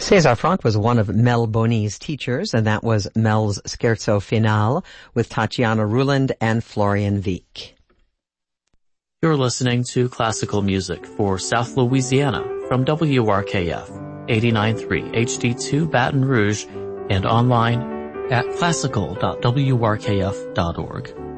César Franck was one of Mel Boney's teachers, and that was Mel's Scherzo Finale with Tatiana Ruland and Florian Wieck. You're listening to classical music for South Louisiana from WRKF 89.3 HD2 Baton Rouge and online at classical.wrkf.org.